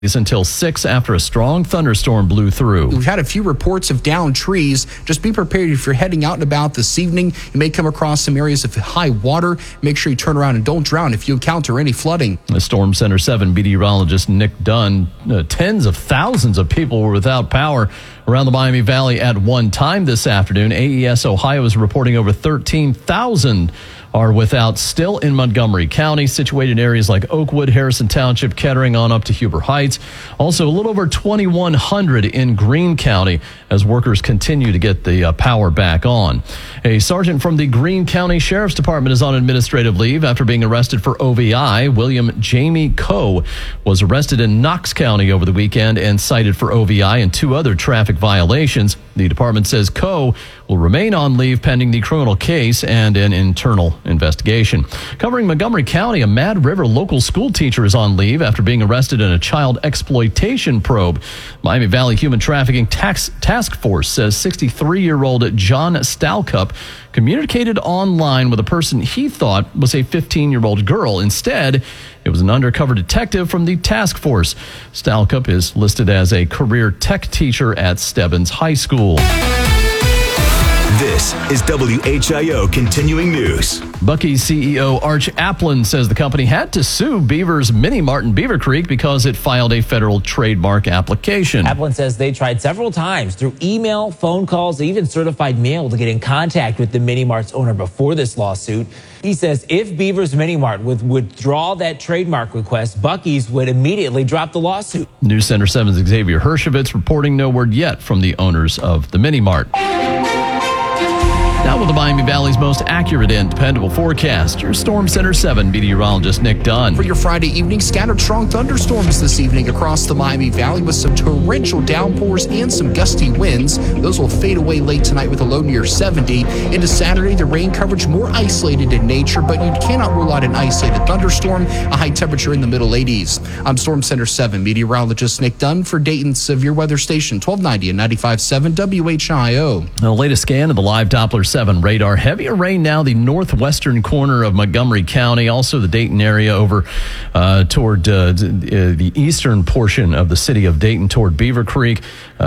until 6 after a strong thunderstorm blew through. We've had a few reports of downed trees. Just be prepared if you're heading out and about this evening. You may come across some areas of high water. Make sure you turn around and don't drown if you encounter any flooding. The Storm Center 7 meteorologist Nick Dunn, tens of thousands of people were without power around the Miami Valley at one time this afternoon. AES Ohio is reporting over 13,000 are without still in Montgomery County, situated in areas like Oakwood, Harrison Township, Kettering on up to Huber Heights. Also, a little over 2,100 in Greene County as workers continue to get the power back on. A sergeant from the Greene County Sheriff's Department is on administrative leave after being arrested for OVI. William Jamie Coe was arrested in Knox County over the weekend and cited for OVI and 2 other traffic violations. The department says Coe will remain on leave pending the criminal case and an internal investigation. Covering Montgomery County, a Mad River local school teacher is on leave after being arrested in a child exploitation probe. Miami Valley Human Trafficking Task Force says 63-year-old John Stalcup communicated online with a person he thought was a 15-year-old girl. Instead, it was an undercover detective from the task force. Stalcup is listed as a career tech teacher at Stebbins High School. This is WHIO Continuing News. Buc-ee's CEO Arch Applin says the company had to sue Beaver's Mini Mart in Beaver Creek because it filed a federal trademark application. Applin says they tried several times through email, phone calls, even certified mail to get in contact with the Mini Mart's owner before this lawsuit. He says if Beaver's Mini Mart would withdraw that trademark request, Buc-ee's would immediately drop the lawsuit. News Center 7's Xavier Hershovitz reporting no word yet from the owners of the Mini Mart. Now with the Miami Valley's most accurate and dependable forecast, your Storm Center 7 meteorologist Nick Dunn. For your Friday evening, scattered strong thunderstorms this evening across the Miami Valley with some torrential downpours and some gusty winds. Those will fade away late tonight with a low near 70. Into Saturday, the rain coverage more isolated in nature, but you cannot rule out an isolated thunderstorm, a high temperature in the middle 80s. I'm Storm Center 7 meteorologist Nick Dunn for Dayton's Severe Weather Station, 1290 and 95.7 WHIO. The latest scan of the live Doppler 7 radar. Heavier rain now the northwestern corner of Montgomery County, also the Dayton area over toward the eastern portion of the city of Dayton toward Beaver Creek.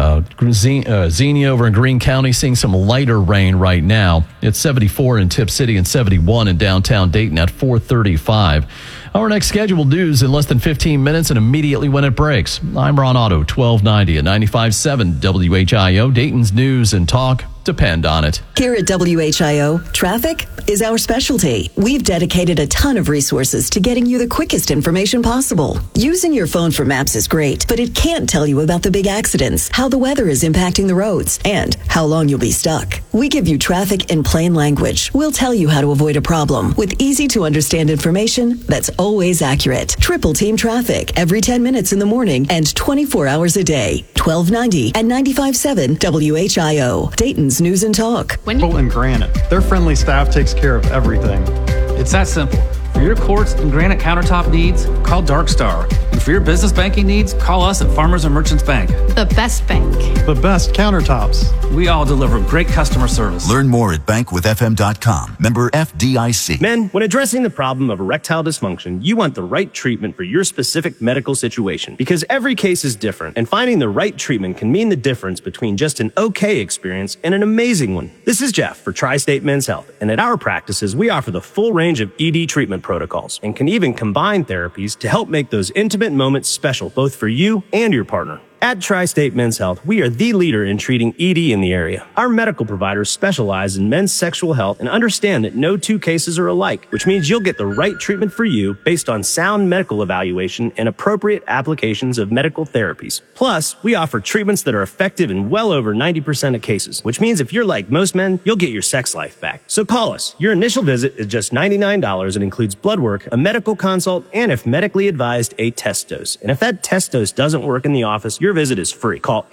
Xenia over in Greene County seeing some lighter rain right now. It's 74 in Tip City and 71 in downtown Dayton at 4:35. Our next scheduled news in less than 15 minutes and immediately when it breaks. I'm Ron Otto, 1290 and 95.7 WHIO. Dayton's news and talk depend on it. Here at WHIO, traffic is our specialty. We've dedicated a ton of resources to getting you the quickest information possible. Using your phone for maps is great, but it can't tell you about the big accidents, how the weather is impacting the roads, and how long you'll be stuck. We give you traffic in plain language. We'll tell you how to avoid a problem with easy-to-understand information that's always accurate. Triple Team Traffic every 10 minutes in the morning and 24 hours a day. 1290 and 95.7 WHIO. Dayton's News and Talk. People in Granite. Their friendly staff takes care of everything. It's that simple. For your quartz and granite countertop needs, call Dark Star. And for your business banking needs, call us at Farmers and Merchants Bank. The best bank. The best countertops. We all deliver great customer service. Learn more at bankwithfm.com. Member FDIC. Men, when addressing the problem of erectile dysfunction, you want the right treatment for your specific medical situation because every case is different, and finding the right treatment can mean the difference between just an okay experience and an amazing one. This is Jeff for Tri-State Men's Health, and at our practices, we offer the full range of ED treatment protocols and can even combine therapies to help make those intimate moments special both for you and your partner. At Tri-State Men's Health, we are the leader in treating ED in the area. Our medical providers specialize in men's sexual health and understand that no two cases are alike, which means you'll get the right treatment for you based on sound medical evaluation and appropriate applications of medical therapies. Plus, we offer treatments that are effective in well over 90% of cases, which means if you're like most men, you'll get your sex life back. So call us. Your initial visit is just $99 and includes blood work, a medical consult, and if medically advised, a test dose. And if that test dose doesn't work in the office, your visit is free. Call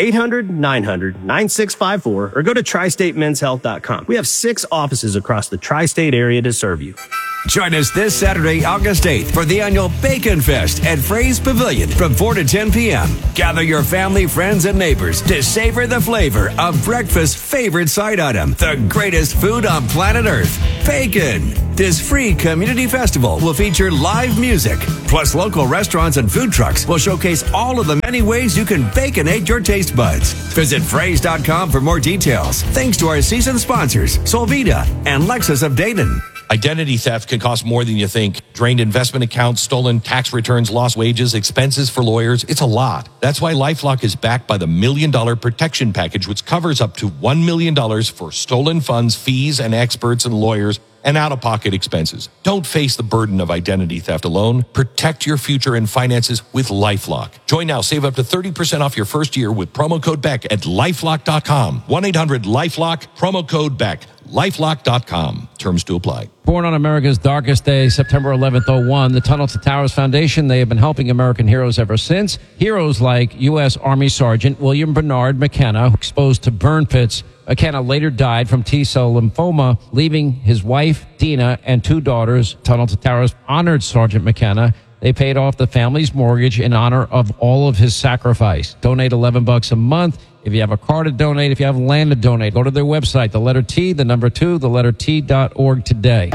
800-900-9654 or go to tristatemenshealth.com. We have 6 offices across the tri-state area to serve you. Join us this Saturday, August 8th for the annual Bacon Fest at Fray's Pavilion from 4 to 10 p.m. Gather your family, friends, and neighbors to savor the flavor of breakfast's favorite side item, the greatest food on planet Earth, bacon. This free community festival will feature live music. Plus, local restaurants and food trucks will showcase all of the many ways you can baconate your taste buds. Visit Phrase.com for more details. Thanks to our season sponsors, Solvita and Lexus of Dayton. Identity theft can cost more than you think. Drained investment accounts, stolen tax returns, lost wages, expenses for lawyers. It's a lot. That's why LifeLock is backed by the $1 Million Protection Package, which covers up to $1 million for stolen funds, fees, and experts and lawyers, and out-of-pocket expenses. Don't face the burden of identity theft alone. Protect your future and finances with LifeLock. Join now. Save up to 30% off your first year with promo code BECK at LifeLock.com. 1-800-LifeLock, promo code BECK. LifeLock.com. Terms to apply. Born on America's darkest day, September 11th, 01, the Tunnel to Towers Foundation, they have been helping American heroes ever since. Heroes like U.S. Army Sergeant William Bernard McKenna, exposed to burn pits. McKenna later died from T-cell lymphoma, leaving his wife, Dina, and 2 daughters. Tunnel to Towers honored Sergeant McKenna. They paid off the family's mortgage in honor of all of his sacrifice. Donate $11 a month. If you have a car to donate, if you have land to donate, go to their website, the letter T, the number 2, the letter T.org today.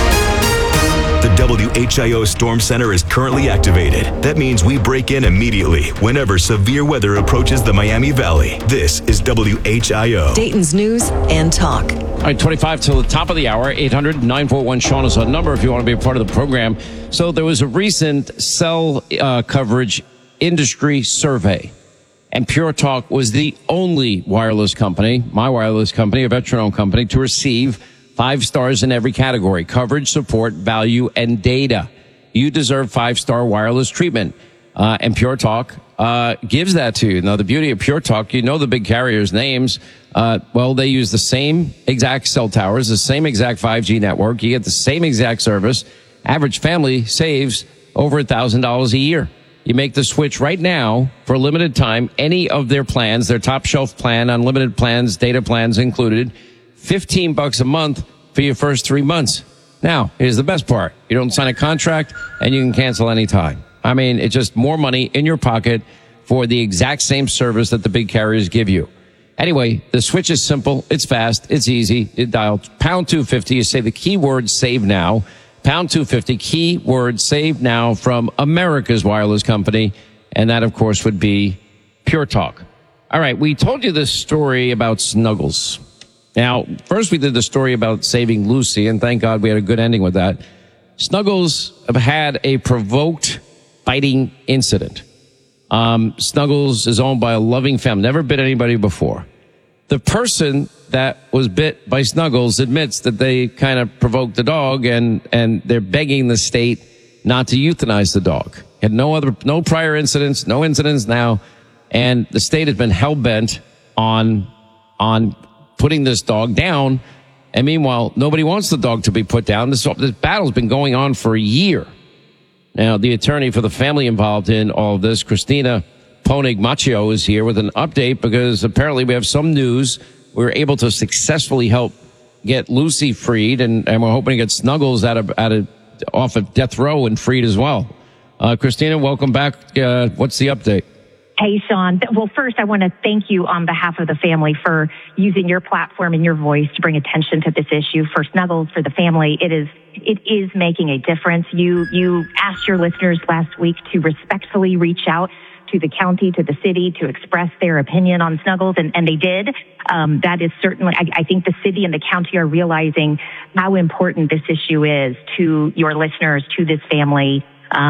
The WHIO Storm Center is currently activated. That means we break in immediately whenever severe weather approaches the Miami Valley. This is WHIO. Dayton's News and Talk. All right, 25 till the top of the hour, 800-941-SEAN is our number if you want to be a part of the program. So there was a recent cell coverage industry survey, and Pure Talk was the only wireless company, my wireless company, a veteran-owned company, to receive 5 stars in every category: coverage, support, value, and data. You deserve 5-star wireless treatment. And Pure Talk gives that to you. Now, the beauty of Pure Talk, you know the big carriers' names. Well, they use the same exact cell towers, the same exact 5G network. You get the same exact service. Average family saves over $1,000 a year. You make the switch right now for a limited time. Any of their plans, their top shelf plan, unlimited plans, data plans included, $15 a month for your first 3 months. Now, here's the best part. You don't sign a contract and you can cancel anytime. I mean, it's just more money in your pocket for the exact same service that the big carriers give you. Anyway, the switch is simple. It's fast. It's easy. You dial pound 250. You say the keyword save now. Pound 250, keyword save now from America's wireless company. And that, of course, would be Pure Talk. All right. We told you this story about Snuggles. Now, first we did the story about saving Lucy, and thank God we had a good ending with that. Snuggles have had a provoked biting incident. Snuggles is owned by a loving family, never bit anybody before. The person that was bit by Snuggles admits that they kind of provoked the dog, and they're begging the state not to euthanize the dog. Had no prior incidents, no incidents now, and the state has been hell-bent on putting this dog down. And meanwhile, nobody wants the dog to be put down. This battle's been going on for a year. Now, the attorney for the family involved in all of this, Christina Ponig-Machio, is here with an update because apparently we have some news. We were able to successfully help get Lucy freed, and we're hoping to get Snuggles off of death row and freed as well. Christina, welcome back. What's the update? Hey, Sean. Well, first, I want to thank you on behalf of the family for using your platform and your voice to bring attention to this issue. For Snuggles, for the family, it is making a difference. You asked your listeners last week to respectfully reach out to the county, to the city, to express their opinion on Snuggles, and they did. That is certainly, I think the city and the county are realizing how important this issue is to your listeners, to this family.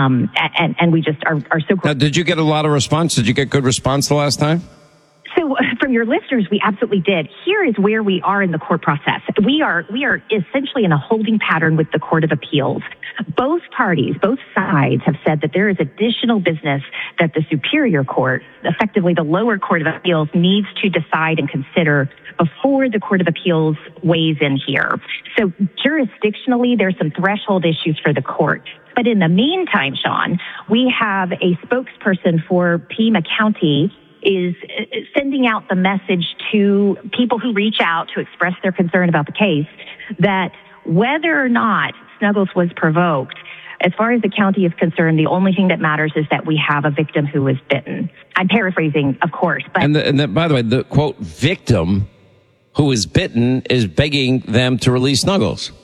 And we just are so grateful. Now, did you get a lot of response? Did you get good response the last time? So from your listeners, we absolutely did. Here is where we are in the court process. We are essentially in a holding pattern with the Court of Appeals. Both parties, both sides have said that there is additional business that the Superior Court, effectively the lower Court of Appeals, needs to decide and consider before the Court of Appeals weighs in here. So jurisdictionally, there's some threshold issues for the court. But in the meantime, Sean, we have a spokesperson for Pima County is sending out the message to people who reach out to express their concern about the case that whether or not Snuggles was provoked, as far as the county is concerned, the only thing that matters is that we have a victim who was bitten. I'm paraphrasing, of course. But and by the way, the quote victim who is bitten is begging them to release Snuggles.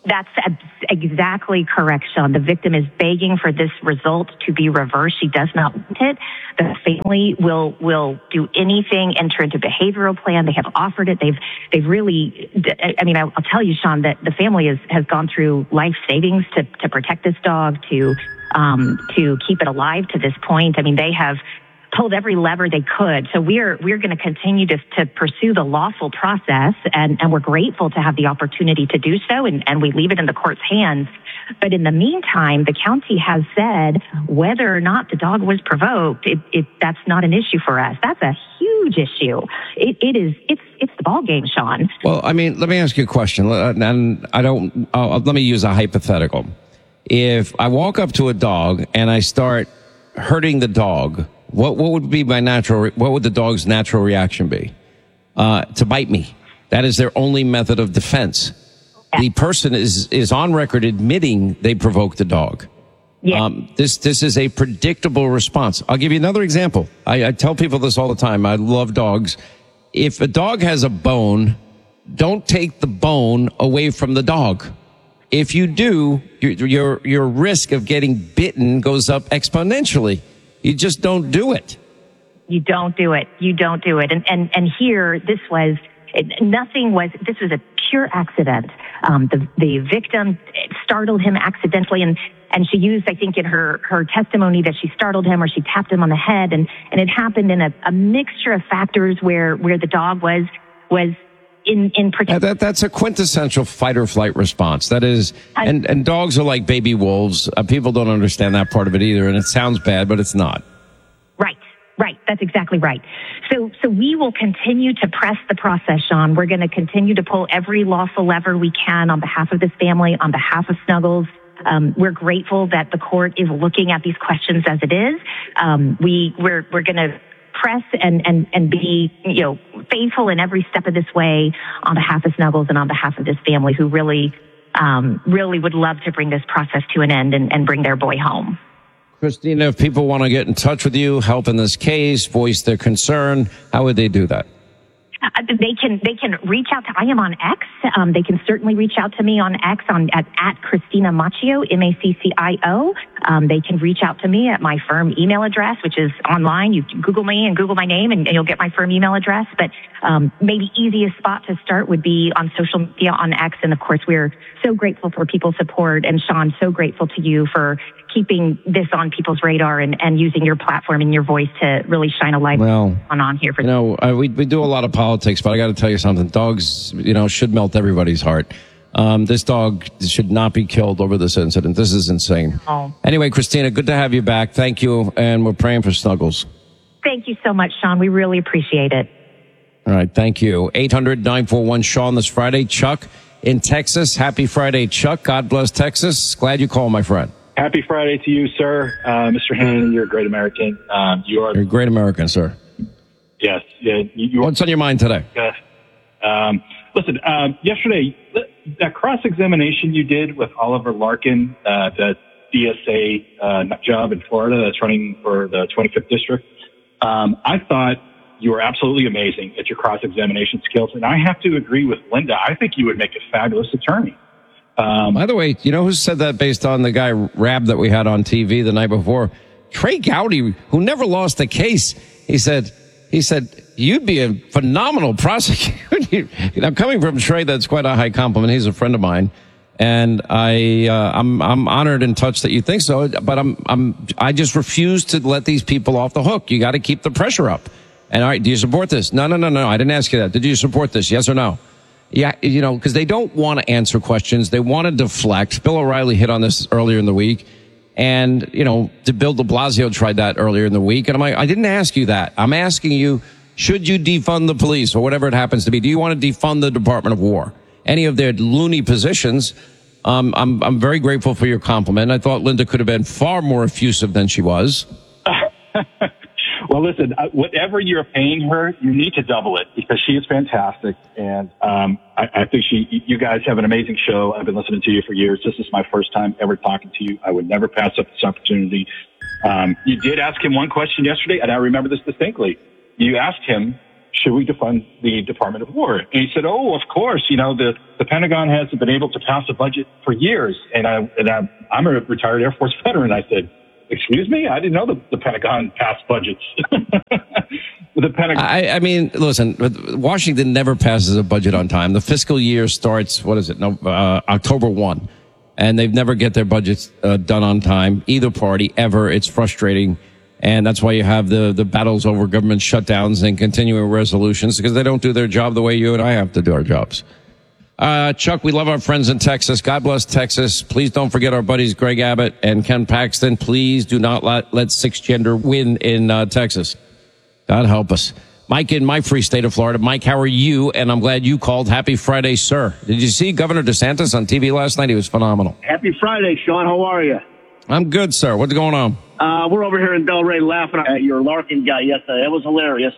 That's exactly correct, Sean. The victim is begging for this result to be reversed. She does not want it. The family will do anything, enter into behavioral plan. They have offered it. They've really, I mean, I'll tell you, Sean, that the family has gone through life savings to protect this dog, to keep it alive to this point. I mean, they have pulled every lever they could. So we're going to continue to pursue the lawful process, and we're grateful to have the opportunity to do so, and we leave it in the court's hands. But in the meantime, the county has said whether or not the dog was provoked, that's not an issue for us. That's a huge issue. It's the ball game, Sean. Well, I mean, let me ask you a question, and let me use a hypothetical. If I walk up to a dog and I start hurting the dog, what would be what would the dog's natural reaction be? To bite me. That is their only method of defense. The person is on record admitting they provoked the dog. Yeah. This is a predictable response. I'll give you another example. I tell people this all the time. I love dogs. If a dog has a bone, don't take the bone away from the dog. If you do, your risk of getting bitten goes up exponentially. You just don't do it. You don't do it. And here, this was a pure accident. The victim startled him accidentally, and she used, I think, in her testimony that she startled him or she tapped him on the head, and it happened in a mixture of factors where the dog was in protection. That's a quintessential fight or flight response. That is, and dogs are like baby wolves. People don't understand that part of it either, and it sounds bad, but it's not. Right. That's exactly right. So we will continue to press the process, Sean. We're going to continue to pull every lawful lever we can on behalf of this family, on behalf of Snuggles. We're grateful that the court is looking at these questions as it is. We're going to press and be, faithful in every step of this way on behalf of Snuggles and on behalf of this family who really would love to bring this process to an end and bring their boy home. Christina, if people want to get in touch with you, help in this case, voice their concern, how would they do that? They can reach out to, I am on X. They can certainly reach out to me on X at Christina Macchio, Maccio. They can reach out to me at my firm email address, which is online. You can Google me and Google my name and you'll get my firm email address. But maybe easiest spot to start would be on social media on X. And of course, we're so grateful for people's support. And Sean, so grateful to you for keeping this on people's radar and using your platform and your voice to really shine a light on here. We do a lot of politics, but I got to tell you something. Dogs, should melt everybody's heart. This dog should not be killed over this incident. This is insane. Oh. Anyway, Christina, good to have you back. Thank you. And we're praying for Snuggles. Thank you so much, Sean. We really appreciate it. All right. Thank you. 800-941-SEAN this Friday. Chuck in Texas. Happy Friday, Chuck. God bless Texas. Glad you called, my friend. Happy Friday to you, sir. Mr. Hannon, you're a great American. You're a great American, sir. Yes. Yeah, what's on your mind today? Listen, yesterday, that cross-examination you did with Oliver Larkin, the DSA job in Florida that's running for the 25th District, I thought you were absolutely amazing at your cross-examination skills. And I have to agree with Linda. I think you would make a fabulous attorney. By the way, you know who said that based on the guy Rab that we had on TV the night before? Trey Gowdy, who never lost a case. He said, you'd be a phenomenal prosecutor. Coming from Trey, that's quite a high compliment. He's a friend of mine. And I'm honored and touched that you think so, but I just refuse to let these people off the hook. You got to keep the pressure up. And all right, do you support this? No. I didn't ask you that. Did you support this? Yes or no? Yeah, because they don't want to answer questions. They want to deflect. Bill O'Reilly hit on this earlier in the week. And, Bill de Blasio tried that earlier in the week. And I'm like, I didn't ask you that. I'm asking you, should you defund the police or whatever it happens to be? Do you want to defund the Department of War? Any of their loony positions? I'm very grateful for your compliment. I thought Linda could have been far more effusive than she was. Well, listen, whatever you're paying her, you need to double it because she is fantastic. And I think you guys have an amazing show. I've been listening to you for years. This is my first time ever talking to you. I would never pass up this opportunity. You did ask him one question yesterday, and I remember this distinctly. You asked him, should we defund the Department of War? And he said, oh, of course. The Pentagon hasn't been able to pass a budget for years. And I'm a retired Air Force veteran. I said, excuse me? I didn't know the Pentagon passed budgets. The Pentagon. I mean, listen, Washington never passes a budget on time. The fiscal year starts, October 1. And they've never get their budgets done on time, either party, ever. It's frustrating. And that's why you have the battles over government shutdowns and continuing resolutions, because they don't do their job the way you and I have to do our jobs. Chuck, we love our friends in Texas. God bless Texas. Please don't forget our buddies Greg Abbott and Ken Paxton. Please do not let six-gender win in Texas. God help us. Mike in my free state of Florida. Mike, how are you? And I'm glad you called. Happy Friday, sir. Did you see Governor DeSantis on TV last night? He was phenomenal. Happy Friday, Sean. How are you? I'm good, sir. What's going on? We're over here in Delray laughing at your Larkin guy yesterday. It was hilarious.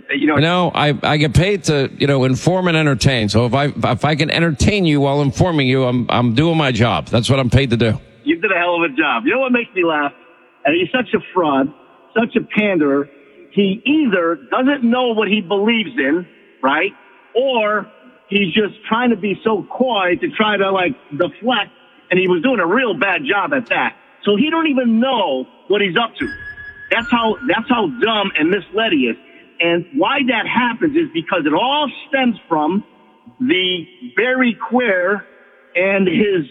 I get paid to, inform and entertain. So if I can entertain you while informing you, I'm doing my job. That's what I'm paid to do. You did a hell of a job. You know what makes me laugh? And he's such a fraud, such a panderer. He either doesn't know what he believes in, right? Or he's just trying to be so coy to try to deflect. And he was doing a real bad job at that. So he don't even know what he's up to. That's how dumb and misled he is. And why that happens is because it all stems from the Barry Quare and his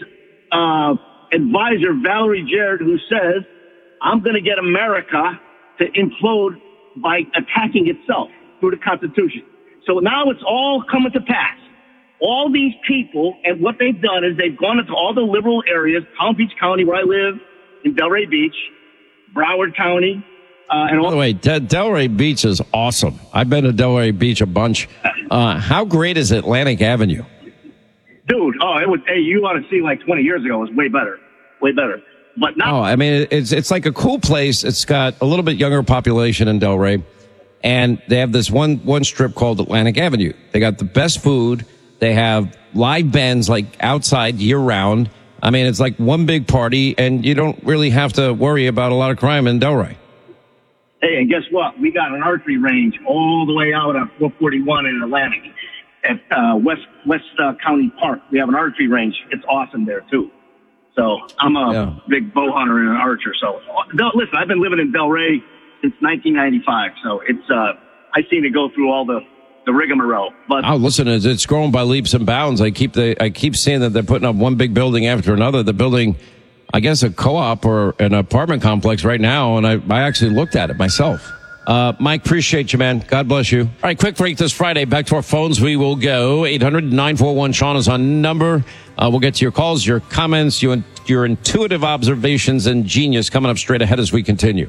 advisor, Valerie Jarrett, who says, I'm going to get America to implode by attacking itself through the Constitution. So now it's all coming to pass. All these people, and what they've done is they've gone into all the liberal areas, Palm Beach County, where I live, in Delray Beach, Broward County, and by the way, Delray Beach is awesome. I've been to Delray Beach a bunch. How great is Atlantic Avenue? Dude, you ought to see 20 years ago, it was way better. Way better. But now. Oh, I mean, it's like a cool place. It's got a little bit younger population in Delray. And they have this one strip called Atlantic Avenue. They got the best food. They have live bands outside year round. I mean, it's like one big party, and you don't really have to worry about a lot of crime in Delray. Hey, and guess what? We got an archery range all the way out at 441 in Atlantic at West County Park. We have an archery range. It's awesome there, too. So I'm a big bow hunter and an archer. So listen, I've been living in Delray since 1995. So it's I've seen it go through all the rigmarole. But listen, it's growing by leaps and bounds. I keep seeing that they're putting up one big building after another. The building, I guess, a co-op or an apartment complex right now, and I actually looked at it myself. Mike, appreciate you, man. God bless you. All right, quick break this Friday. Back to our phones we will go. 800-941-SEAN is on number. We'll get to your calls, your comments, your intuitive observations, and genius coming up straight ahead as we continue.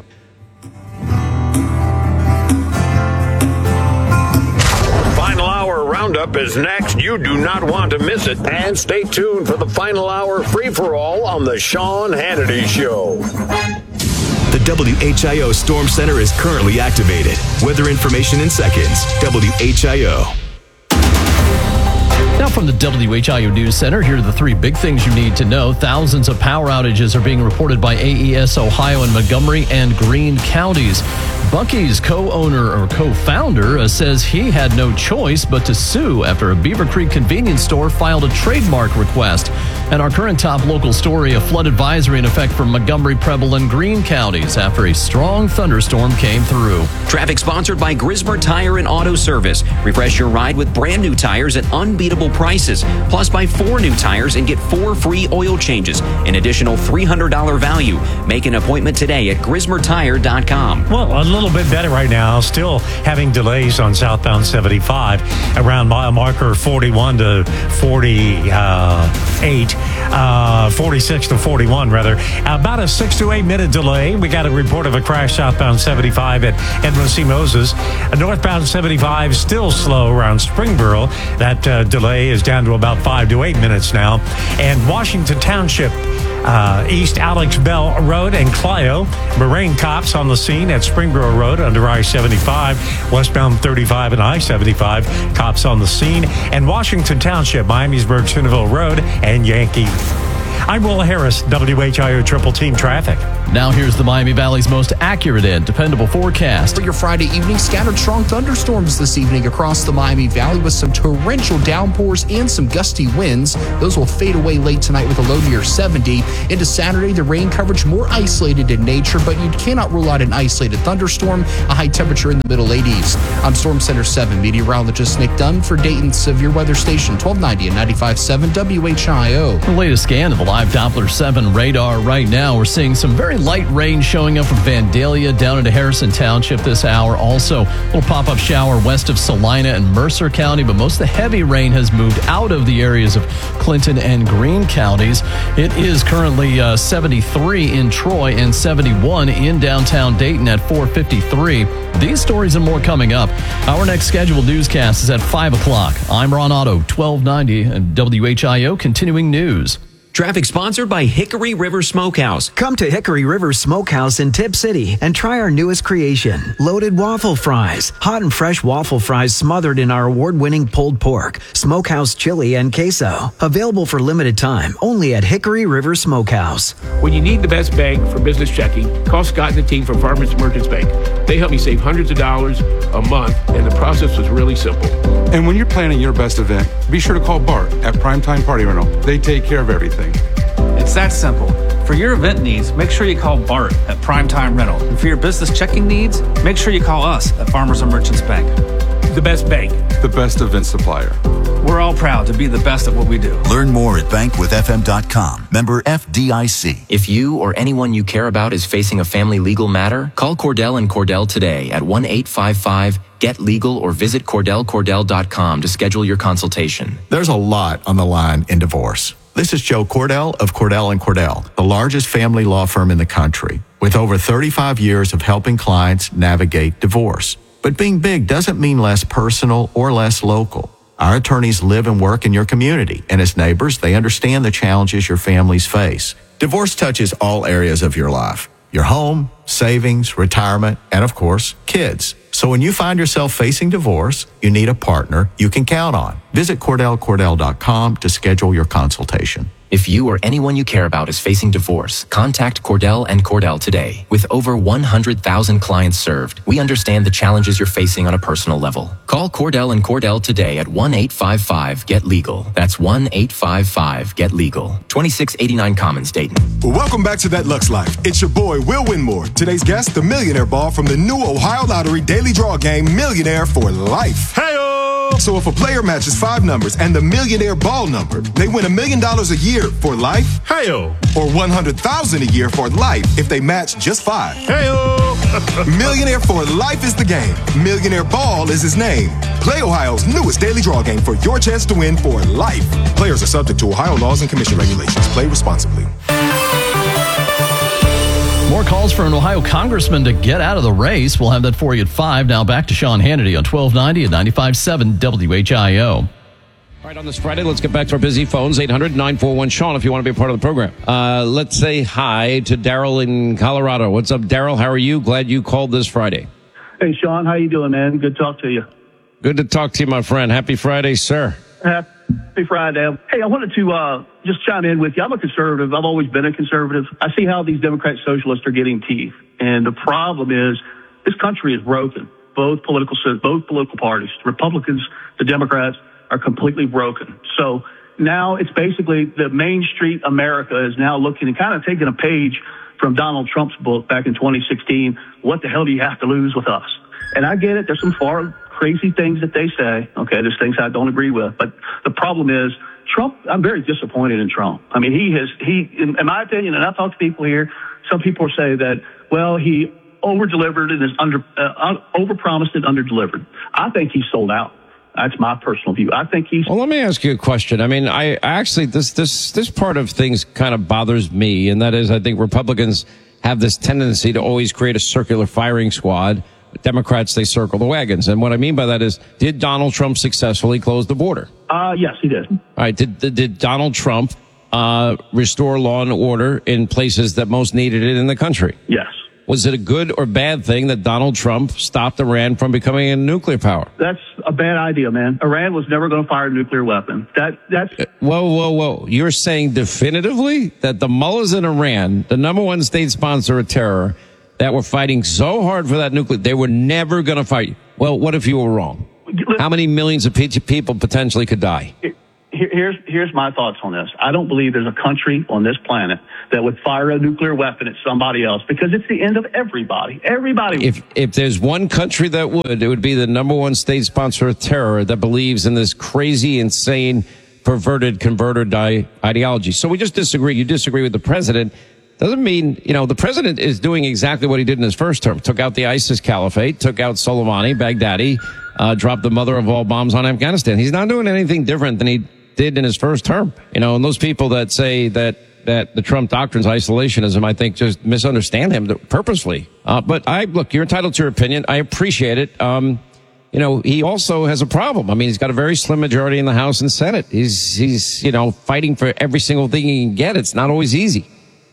Roundup is next. You do not want to miss it. And stay tuned for the final hour free-for-all on the Sean Hannity Show. The WHIO Storm Center is currently activated. Weather information in seconds. WHIO. Now from the WHIO News Center, here are the three big things you need to know. Thousands of power outages are being reported by AES Ohio in Montgomery and Greene counties. Buc-ee's co-owner or co-founder says he had no choice but to sue after a Beaver Creek convenience store filed a trademark request. And our current top local story, a flood advisory in effect for Montgomery, Preble, and Greene counties after a strong thunderstorm came through. Traffic sponsored by Grismer Tire and Auto Service. Refresh your ride with brand new tires at unbeatable prices. Plus, buy 4 new tires and get 4 free oil changes. An additional $300 value. Make an appointment today at GrismerTire.com. Well, a little bit better right now. Still having delays on southbound 75 around mile marker 41 to 48. 46 to 41, rather. About a 6 to 8 minute delay. We got a report of a crash southbound 75 at Edmund C. Moses. Northbound 75 still slow around Springboro. That delay is down to about 5 to 8 minutes now. And Washington Township, East Alex Bell Road and Clio. Moraine cops on the scene at Springboro Road under I-75. Westbound 35 and I-75. Cops on the scene. And Washington Township, Miamisburg, Centerville Road and Yankee. I'm Will Harris, WHIO Triple Team Traffic. Now here's the Miami Valley's most accurate and dependable forecast. For your Friday evening, scattered strong thunderstorms this evening across the Miami Valley with some torrential downpours and some gusty winds. Those will fade away late tonight with a low near 70. Into Saturday, the rain coverage more isolated in nature, but you cannot rule out an isolated thunderstorm. A high temperature in the middle 80s. I'm Storm Center 7 meteorologist Nick Dunn for Dayton's Severe Weather Station 1290 and 95.7 WHIO. The latest scan of the live Doppler 7 radar right now. We're seeing some very light rain showing up from Vandalia down into Harrison Township this hour. Also, a little pop-up shower west of Salina and Mercer County, but most of the heavy rain has moved out of the areas of Clinton and Greene counties. It is currently 73 in Troy and 71 in downtown Dayton at 4:53. These stories and more coming up. Our next scheduled newscast is at 5 o'clock. I'm Ron Otto, 1290 and WHIO Continuing News. Traffic sponsored by Hickory River Smokehouse. Come to Hickory River Smokehouse in Tip City and try our newest creation, loaded waffle fries. Hot and fresh waffle fries smothered in our award-winning pulled pork, smokehouse chili, and queso. Available for limited time only at Hickory River Smokehouse. When you need the best bank for business checking, call Scott and the team from Farmers Merchants Bank. They help me save hundreds of dollars a month, and the process was really simple. And when you're planning your best event, be sure to call Bart at Primetime Party Rental. They take care of everything. It's that simple. For your event needs, make sure you call Bart at Primetime Rental. And for your business checking needs, make sure you call us at Farmers and Merchants Bank. The best bank. The best event supplier. We're all proud to be the best at what we do. Learn more at bankwithfm.com. Member FDIC. If you or anyone you care about is facing a family legal matter, call Cordell and Cordell today at 1-855-GET-LEGAL or visit CordellCordell.com to schedule your consultation. There's a lot on the line in divorce. This is Joe Cordell of Cordell & Cordell, the largest family law firm in the country, with over 35 years of helping clients navigate divorce. But being big doesn't mean less personal or less local. Our attorneys live and work in your community, and as neighbors, they understand the challenges your families face. Divorce touches all areas of your life: your home, savings, retirement, and of course, kids. So when you find yourself facing divorce, you need a partner you can count on. Visit CordellCordell.com to schedule your consultation. If you or anyone you care about is facing divorce, contact Cordell and Cordell today. With over 100,000 clients served, we understand the challenges you're facing on a personal level. Call Cordell and Cordell today at 1-855-GET-LEGAL. That's 1-855-GET-LEGAL. 2689 Commons, Dayton. Well, welcome back to That Lux Life. It's your boy, Will Winmore. Today's guest, the millionaire ball from the new Ohio Lottery Daily Draw game, Millionaire for Life. Hey-o! So if a player matches 5 numbers and the millionaire ball number, they win $1 million a year for life. Hey-o! Or $100,000 a year for life if they match just 5. Hey-o! Millionaire for Life is the game. Millionaire Ball is his name. Play Ohio's newest daily draw game for your chance to win for life. Players are subject to Ohio laws and commission regulations. Play responsibly. More calls for an Ohio congressman to get out of the race. We'll have that for you at 5. Now back to Sean Hannity on 1290 and 95.7 WHIO. All right, on this Friday, let's get back to our busy phones, 800-941-SEAN, if you want to be a part of the program. Let's say hi to Daryl in Colorado. What's up, Daryl? How are you? Glad you called this Friday. Hey, Sean. How you doing, man? Good to talk to you. Good to talk to you, my friend. Happy Friday, sir. Happy Friday. Hey, I wanted to just chime in with you. I'm a conservative. I've always been a conservative. I see how these Democrat socialists are getting teeth. And the problem is this country is broken. Both political parties, the Republicans, the Democrats, are completely broken. So now it's basically the Main Street America is now looking and kind of taking a page from Donald Trump's book back in 2016. What the hell do you have to lose with us? And I get it. There's some far crazy things that they say. Okay, there's things I don't agree with. But the problem is Trump, I'm very disappointed in Trump. I mean, in my opinion, and I've talked to people here, some people say that, well, he over-delivered and is over-promised and under-delivered. I think he's sold out. That's my personal view. I think he's... Well, let me ask you a question. I mean, I actually, this part of things kind of bothers me, and that is I think Republicans have this tendency to always create a circular firing squad. Democrats, they circle the wagons. And what I mean by that is, did Donald Trump successfully close the border? Yes, he did. All right. Did Donald Trump restore law and order in places that most needed it in the country? Yes. Was it a good or bad thing that Donald Trump stopped Iran from becoming a nuclear power? That's a bad idea, man. Iran was never going to fire a nuclear weapon. That's Whoa. You're saying definitively that the mullahs in Iran, the number one state sponsor of terror, that were fighting so hard for that nuclear, they were never going to fight. Well, what if you were wrong? How many millions of people potentially could die? Here's my thoughts on this. I don't believe there's a country on this planet that would fire a nuclear weapon at somebody else, because it's the end of everybody. Everybody. If there's one country that would, it would be the number one state sponsor of terror that believes in this crazy, insane, perverted, converted ideology. So we just disagree. You disagree with the president. Doesn't mean, the president is doing exactly what he did in his first term. Took out the ISIS caliphate, took out Soleimani, Baghdadi, dropped the mother of all bombs on Afghanistan. He's not doing anything different than he did in his first term. And those people that say that the Trump doctrine's isolationism, I think, just misunderstand him purposely. But look, you're entitled to your opinion. I appreciate it. He also has a problem. I mean, he's got a very slim majority in the House and Senate. He's fighting for every single thing he can get. It's not always easy.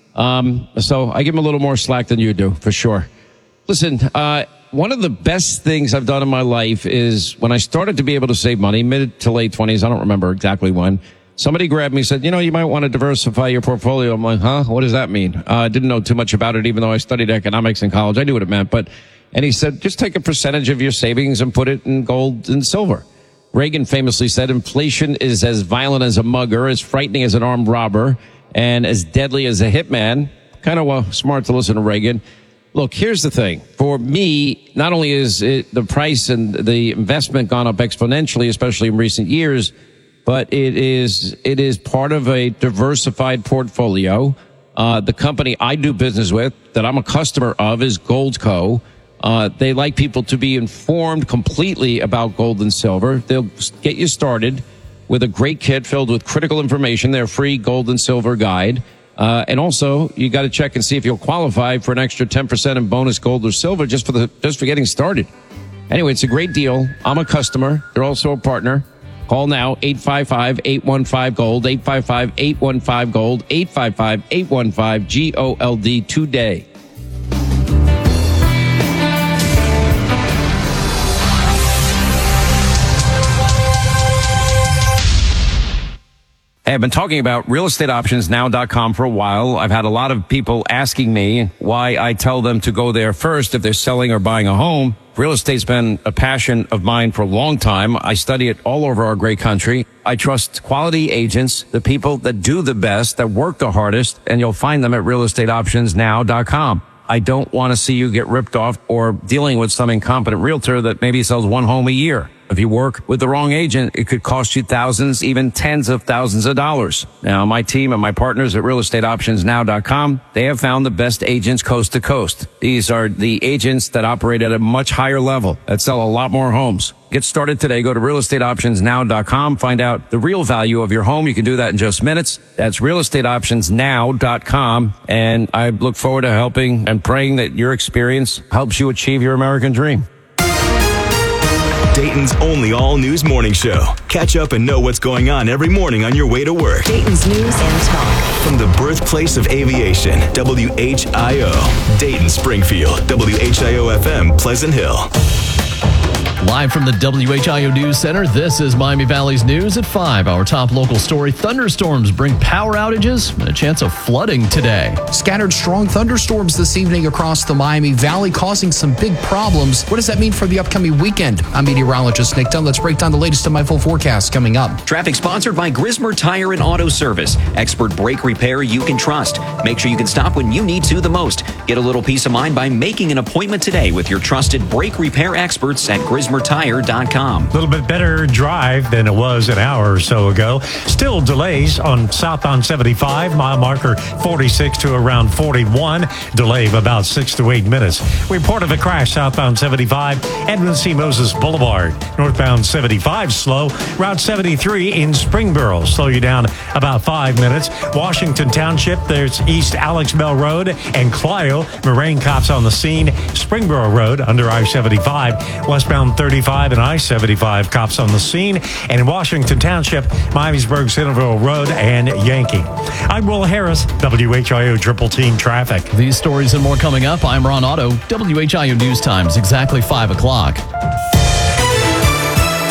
So I give him a little more slack than you do, for sure. Listen, one of the best things I've done in my life is when I started to be able to save money, mid to late 20s, I don't remember exactly when, somebody grabbed me and said, you might want to diversify your portfolio. I'm like, huh? What does that mean? I didn't know too much about it, even though I studied economics in college. I knew what it meant. And he said, just take a percentage of your savings and put it in gold and silver. Reagan famously said, inflation is as violent as a mugger, as frightening as an armed robber, and as deadly as a hitman. Kind of smart to listen to Reagan. Look, here's the thing. For me, not only is the price and the investment gone up exponentially, especially in recent years, but it is part of a diversified portfolio. The company I do business with, that I'm a customer of, is Goldco. They like people to be informed completely about gold and silver. They'll get you started with a great kit filled with critical information, their free gold and silver guide. And also, you got to check and see if you'll qualify for an extra 10% in bonus gold or silver just for getting started. Anyway, it's a great deal. I'm a customer. They're also a partner. Call now, 855-815-GOLD, 855-815-GOLD, 855-815-GOLD today. I've been talking about realestateoptionsnow.com for a while. I've had a lot of people asking me why I tell them to go there first if they're selling or buying a home. Real estate's been a passion of mine for a long time. I study it all over our great country. I trust quality agents, the people that do the best, that work the hardest, and you'll find them at realestateoptionsnow.com. I don't want to see you get ripped off or dealing with some incompetent realtor that maybe sells one home a year. If you work with the wrong agent, it could cost you thousands, even tens of thousands of dollars. Now, my team and my partners at realestateoptionsnow.com, they have found the best agents coast to coast. These are the agents that operate at a much higher level, that sell a lot more homes. Get started today. Go to realestateoptionsnow.com. Find out the real value of your home. You can do that in just minutes. That's realestateoptionsnow.com. And I look forward to helping and praying that your experience helps you achieve your American dream. Dayton's only all-news morning show. Catch up and know what's going on every morning on your way to work. Dayton's News and Talk. From the birthplace of aviation, WHIO. Dayton, Springfield, WHIO-FM, Pleasant Hill. Live from the WHIO News Center, this is Miami Valley's News at 5. Our top local story, thunderstorms bring power outages and a chance of flooding today. Scattered strong thunderstorms this evening across the Miami Valley, causing some big problems. What does that mean for the upcoming weekend? I'm meteorologist Nick Dunn. Let's break down the latest in my full forecast coming up. Traffic sponsored by Grismer Tire and Auto Service. Expert brake repair you can trust. Make sure you can stop when you need to the most. Get a little peace of mind by making an appointment today with your trusted brake repair experts at GrismerTire.com. A little bit better drive than it was an hour or so ago. Still delays on southbound 75, mile marker 46 to around 41. Delay of about 6 to 8 minutes. Report of a crash southbound 75, Edmund C. Moses Boulevard. Northbound 75 slow. Route 73 in Springboro. Slow you down about 5 minutes. Washington Township, there's East Alex Bell Road and Clio. Moraine cops on the scene. Springboro Road under I-75. Westbound 35 and I-75 cops on the scene. And in Washington Township, Miamisburg, Centerville Road, and Yankee. I'm Will Harris, WHIO Triple Team Traffic. These stories and more coming up. I'm Ron Otto, WHIO News Times, exactly 5 o'clock.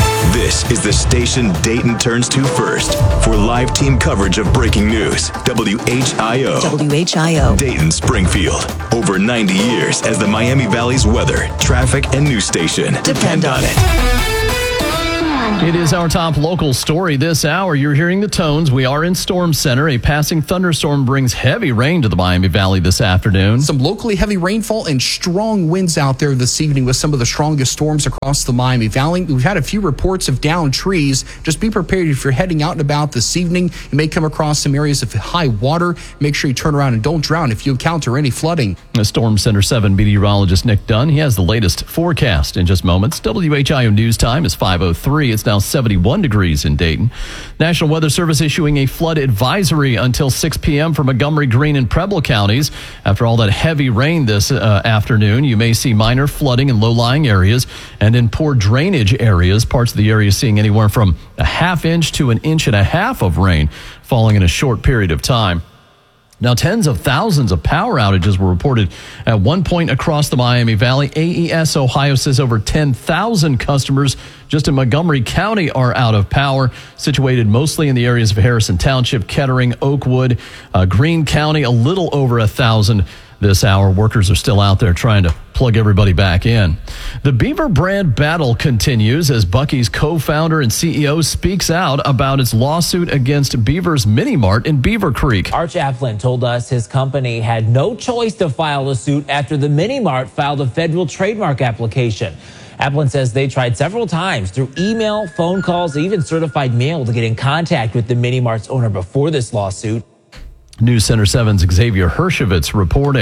This is the station Dayton turns to first for live team coverage of breaking news. WHIO. WHIO. Dayton, Springfield. Over 90 years as the Miami Valley's weather, traffic, and news station. Depend on it. It is our top local story this hour. You're hearing the tones. We are in Storm Center. A passing thunderstorm brings heavy rain to the Miami Valley this afternoon. Some locally heavy rainfall and strong winds out there this evening with some of the strongest storms across the Miami Valley. We've had a few reports of downed trees. Just be prepared if you're heading out and about this evening. You may come across some areas of high water. Make sure you turn around and don't drown if you encounter any flooding. Storm Center 7 meteorologist Nick Dunn. He has the latest forecast in just moments. WHIO News Time is 5:03. It's now 71 degrees in Dayton. National Weather Service issuing a flood advisory until 6 p.m. for Montgomery, Greene, and Preble counties. After all that heavy rain this afternoon, you may see minor flooding in low-lying areas and in poor drainage areas. Parts of the area seeing anywhere from a ½ inch to an inch and a half of rain falling in a short period of time. Now, tens of thousands of power outages were reported at one point across the Miami Valley. AES Ohio says over 10,000 customers just in Montgomery County are out of power, situated mostly in the areas of Harrison Township, Kettering, Oakwood, Greene County, a little over 1,000 this hour. Workers are still out there trying to plug everybody back in. The Beaver brand battle continues as Buc-ee's co-founder and CEO speaks out about its lawsuit against Beaver's Mini Mart in Beaver Creek. Arch Applin told us his company had no choice to file a suit after the Mini Mart filed a federal trademark application. Applin says they tried several times through email, phone calls, even certified mail to get in contact with the Mini Mart's owner before this lawsuit. News Center 7's Xavier Hershevitz reporting.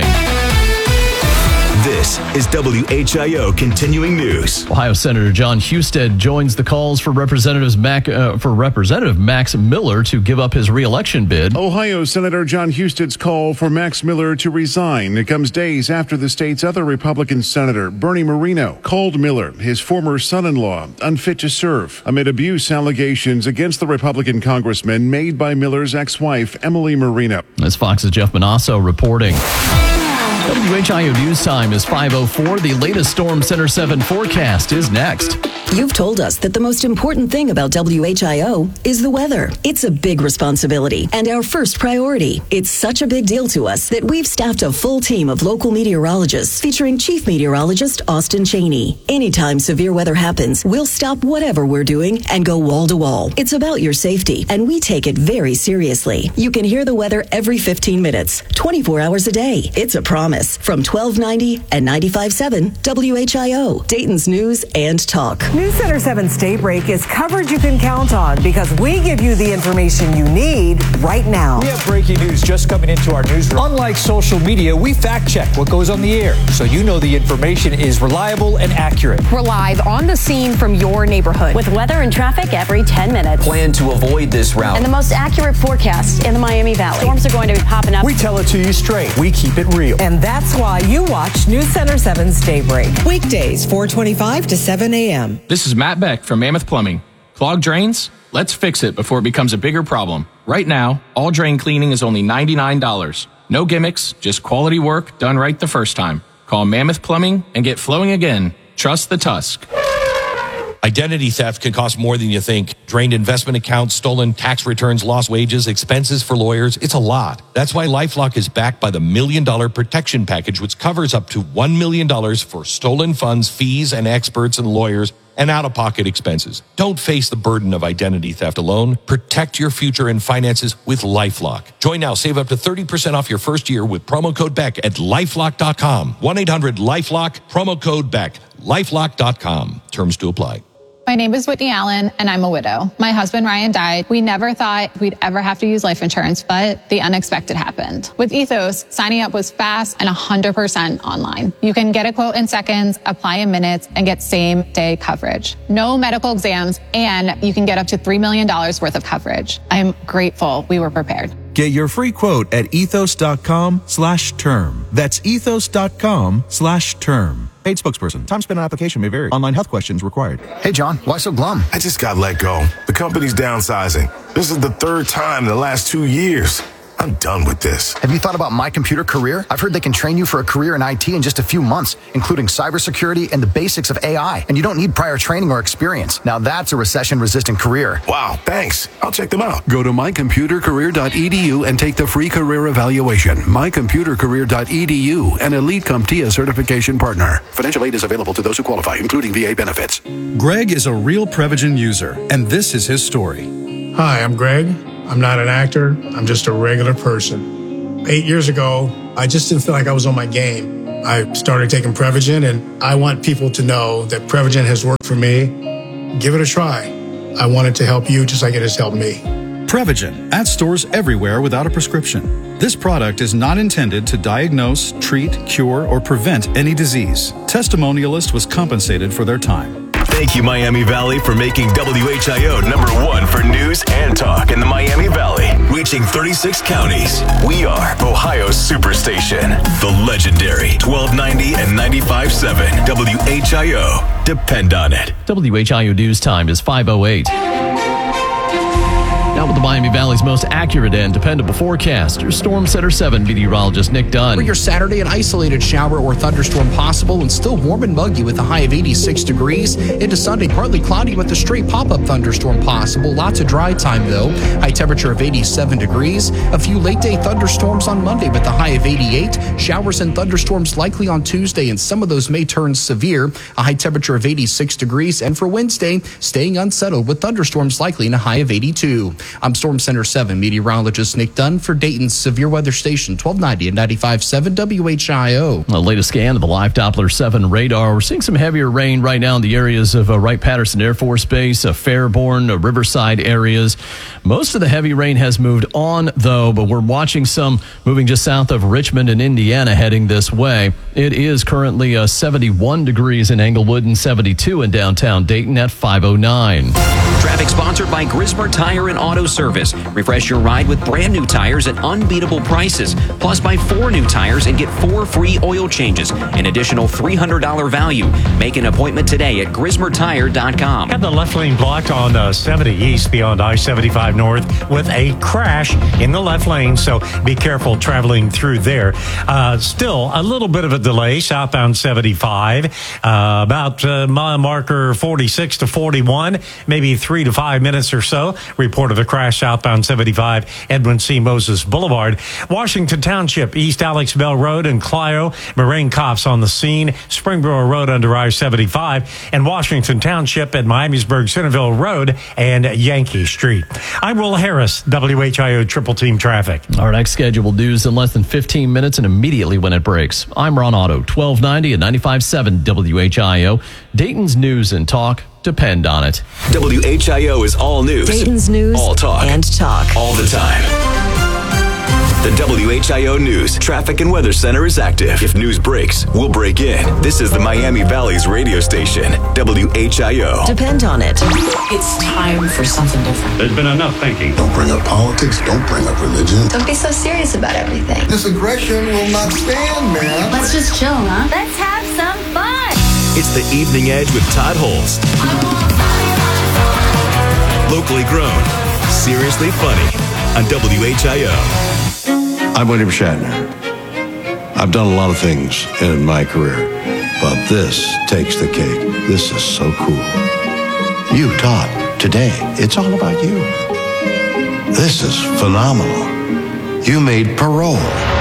This is WHIO Continuing News. Ohio Senator John Husted joins the calls for Representative Max Miller to give up his re-election bid. Ohio Senator John Husted's call for Max Miller to resign. It comes days after the state's other Republican senator, Bernie Moreno, called Miller, his former son-in-law, unfit to serve amid abuse allegations against the Republican congressman made by Miller's ex-wife, Emily Moreno. As Fox's Jeff Manasso reporting. WHIO News Time is 5:04. The latest Storm Center 7 forecast is next. You've told us that the most important thing about WHIO is the weather. It's a big responsibility and our first priority. It's such a big deal to us that we've staffed a full team of local meteorologists featuring Chief Meteorologist Austin Cheney. Anytime severe weather happens, we'll stop whatever we're doing and go wall to wall. It's about your safety, and we take it very seriously. You can hear the weather every 15 minutes, 24 hours a day. It's a promise. From 1290 and 95.7 WHIO, Dayton's News and Talk. News Center 7's Daybreak is coverage you can count on because we give you the information you need right now. We have breaking news just coming into our newsroom. Unlike social media, we fact check what goes on the air so you know the information is reliable and accurate. We're live on the scene from your neighborhood with weather and traffic every 10 minutes. Plan to avoid this route. And the most accurate forecast in the Miami Valley. Storms are going to be popping up. We tell it to you straight. We keep it real. And that's why you watch News Center 7's Daybreak. Weekdays, 4:25 to 7 a.m. This is Matt Beck from Mammoth Plumbing. Clogged drains? Let's fix it before it becomes a bigger problem. Right now, all drain cleaning is only $99. No gimmicks, just quality work done right the first time. Call Mammoth Plumbing and get flowing again. Trust the Tusk. Identity theft can cost more than you think. Drained investment accounts, stolen tax returns, lost wages, expenses for lawyers. It's a lot. That's why LifeLock is backed by the $1 Million Protection Package, which covers up to $1 million for stolen funds, fees, and experts and lawyers, and out-of-pocket expenses. Don't face the burden of identity theft alone. Protect your future and finances with LifeLock. Join now. Save up to 30% off your first year with promo code BECK at LifeLock.com. 1-800-LifeLock, promo code BECK. LifeLock.com. Terms to apply. My name is Whitney Allen, and I'm a widow. My husband, Ryan, died. We never thought we'd ever have to use life insurance, but the unexpected happened. With Ethos, signing up was fast and 100% online. You can get a quote in seconds, apply in minutes, and get same-day coverage. No medical exams, and you can get up to $3 million worth of coverage. I'm grateful we were prepared. Get your free quote at ethos.com/term. That's ethos.com/term. Paid spokesperson. Time spent on application may vary. Online health questions required. Hey, John, why so glum? I just got let go. The company's downsizing. This is the third time in the last 2 years. I I'm done with this. Have you thought about My Computer Career? I've heard they can train you for a career in IT in just a few months, including cybersecurity and the basics of AI. And you don't need prior training or experience. Now that's a recession-resistant career. Wow, thanks. I'll check them out. Go to mycomputercareer.edu and take the free career evaluation. mycomputercareer.edu, an Elite CompTIA certification partner. Financial aid is available to those who qualify, including VA benefits. Greg is a real Prevagen user, and this is his story. Hi, I'm Greg. I'm not an actor. I'm just a regular person. 8 years ago, I just didn't feel like I was on my game. I started taking Prevagen, and I want people to know that Prevagen has worked for me. Give it a try. I want it to help you just like it has helped me. Prevagen, at stores everywhere without a prescription. This product is not intended to diagnose, treat, cure, or prevent any disease. Testimonialist was compensated for their time. Thank you, Miami Valley, for making WHIO #1 for news and talk in the Miami Valley. Reaching 36 counties, we are Ohio's Superstation. The legendary 1290 and 95.7 WHIO. Depend on it. WHIO news time is 5:08. Now with the Miami Valley's most accurate and dependable forecast, your Storm Center 7 meteorologist Nick Dunn. For your Saturday, an isolated shower or thunderstorm possible and still warm and muggy with a high of 86 degrees. Into Sunday, partly cloudy with a straight pop-up thunderstorm possible. Lots of dry time, though. High temperature of 87 degrees. A few late-day thunderstorms on Monday with a high of 88. Showers and thunderstorms likely on Tuesday, and some of those may turn severe. A high temperature of 86 degrees. And for Wednesday, staying unsettled with thunderstorms likely and a high of 82. I'm Storm Center 7 meteorologist Nick Dunn for Dayton's Severe Weather Station, 1290 and 95.7 WHIO. The latest scan of the live Doppler 7 radar. We're seeing some heavier rain right now in the areas of Wright-Patterson Air Force Base, Fairborn, Riverside areas. Most of the heavy rain has moved on, though, but we're watching some moving just south of Richmond and Indiana heading this way. It is currently 71 degrees in Englewood and 72 in downtown Dayton at 5:09. Traffic sponsored by Grismer Tire and Auto Service. Refresh your ride with brand new tires at unbeatable prices. Plus, buy 4 new tires and get 4 free oil changes. An additional $300 value. Make an appointment today at GrismerTire.com. Got the left lane blocked on 70 East beyond I-75 North with a crash in the left lane, so be careful traveling through there. Still a little bit of a delay southbound 75, about mile marker 46 to 41, maybe 3 to 5 minutes or so. Report of a crash southbound 75, Edwin C. Moses Boulevard. Washington Township, East Alex Bell Road and Clio. Marine cops on the scene. Springboro Road under I-75 and Washington Township at Miamisburg Centerville Road and Yankee Street. I'm Will Harris, WHIO Triple Team Traffic. Our next scheduled news in less than 15 minutes and immediately when it breaks. I'm Ron Otto, 1290 and 95.7 WHIO. Dayton's news and talk. Depend on it. WHIO is all news. Dayton's news all talk. And talk. All the time. The WHIO News Traffic and Weather Center is active. If news breaks, we'll break in. This is the Miami Valley's radio station, WHIO. Depend on it. It's time for something different. There's been enough thinking. Don't bring up politics. Don't bring up religion. Don't be so serious about everything. This aggression will not stand, man. Let's just chill, huh? Let's have some fun. It's the Evening Edge with Todd Holst. Locally grown, seriously funny on WHIO. I'm William Shatner. I've done a lot of things in my career, but this takes the cake. This is so cool. You, Todd, today, it's all about you. This is phenomenal. You made Parole.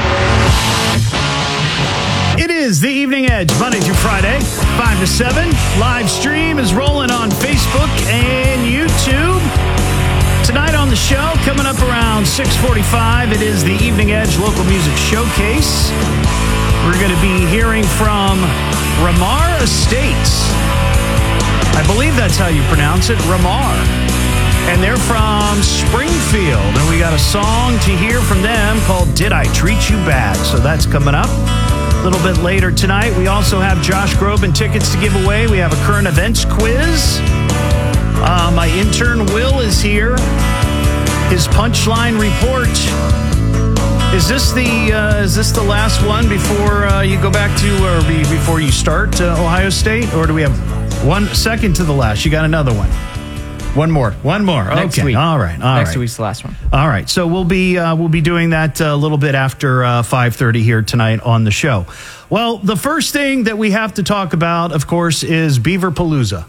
It is the Evening Edge, Monday through Friday, 5 to 7. Live stream is rolling on Facebook and YouTube. Tonight on the show, coming up around 6:45, it is the Evening Edge Local Music Showcase. We're going to be hearing from Ramar Estates. I believe that's how you pronounce it, Ramar. And they're from Springfield. And we got a song to hear from them called Did I Treat You Bad? So that's coming up a little bit later tonight. We also have Josh Groban tickets to give away. We have a current events quiz. My intern Will is here. His punchline report. Is this the last one before you go back to, or before you start Ohio State, or do we have one second to the last? You got another one. One more. Next Okay. week. All right. Next week's the last one. All right. So we'll be doing that a little bit after 5:30 here tonight on the show. Well, the first thing that we have to talk about, of course, is Beaverpalooza.